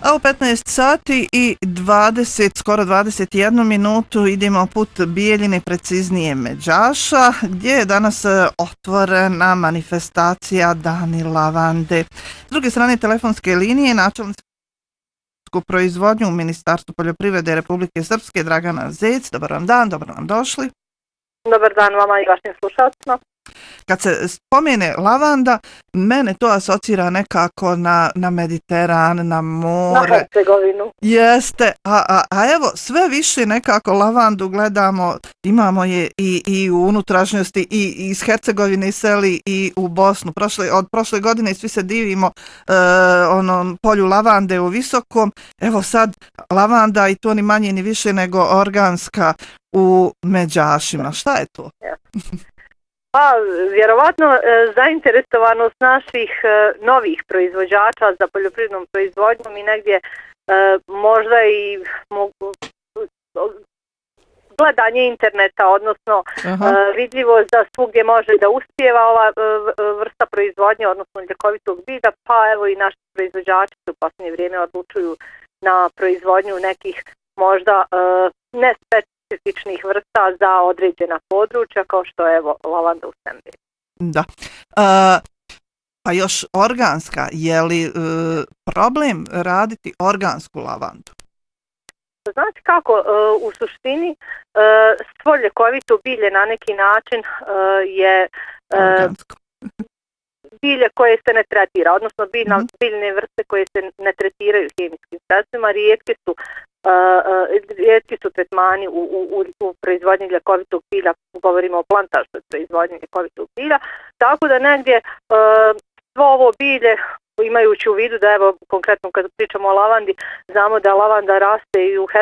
A u 15 sati i 20, skoro 21 minutu idemo put Bijeljine, preciznije Međaša, gdje je danas otvorena manifestacija Dani lavande. S druge strane telefonske linije načelnicu proizvodnju u Ministarstvu poljoprivrede Republike Srpske Dragana Zec. Dobar vam dan, dobro nam došli. Dobar dan vama i vašim slušalcima. Kad se spomene lavanda, mene to asocira nekako na Mediteran, na more. Na Hercegovinu. Jeste, a evo sve više nekako lavandu gledamo, imamo je i u unutrašnjosti i iz Hercegovine seli i u Bosnu. Od prošle godine svi se divimo onom polju lavande u Visokom. Evo sad lavanda i to ni manje ni više nego organska u Međašima. Šta je to? Pa, vjerovatno zainteresovanost naših novih proizvođača za poljoprivrednom proizvodnjom i negdje možda i gledanje interneta, odnosno vidljivost da svugdje može da uspijeva ova vrsta proizvodnje, odnosno ljekovitog bilja, pa evo i naši proizvođači u posljednje vrijeme odlučuju na proizvodnju nekih možda specifičnih vrsta za određena područja, kao što je evo lavanda u Sembiji. Da. Pa još organska, je li problem raditi organsku lavandu? Znači kako, u suštini svo ljekovito bilje na neki način je bilje koje se ne tretira, odnosno biljne vrste koje se ne tretiraju hemijskim sredstvima, rijetki su tretmani u proizvodnji ljekovitog bilja, govorimo o plantažnoj proizvodnji ljekovitog bilja, tako da negdje svo ovo bilje, imajući u vidu da evo konkretno kad pričamo o lavandi, znamo da lavanda raste i u